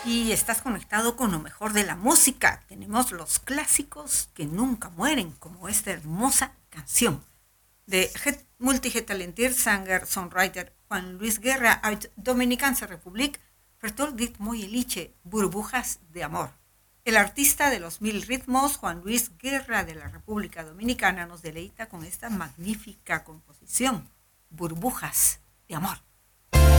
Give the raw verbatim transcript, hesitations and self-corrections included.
Y estás conectado con lo mejor de la música. Tenemos los clásicos que nunca mueren, como esta hermosa canción de multitalentier singer songwriter Juan Luis Guerra uit Dominicaanse Republiek, vertolkt dit mooie liedje Burbujas de Amor. El artista de los mil ritmos, Juan Luis Guerra de la República Dominicana, nos deleita con esta magnífica composición, Burbujas de Amor.